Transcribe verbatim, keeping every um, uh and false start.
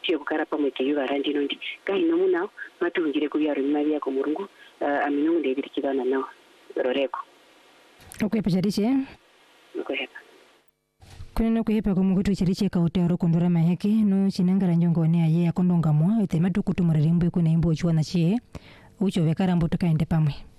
tio kukara pamwe keiva randino ndi kaino munao matungire kuvyaro mari yako murungu uh, aminungu ndeivirikidana nawo roreko okwepa chariche okwepa kunena kuhepa kwa mukutu chariche kautaro kondora maheke no chinangara njongone aye akondongamwa ite matukutu murerembo kuna imbo chwana chie ucho vekara mboto kaende pamwe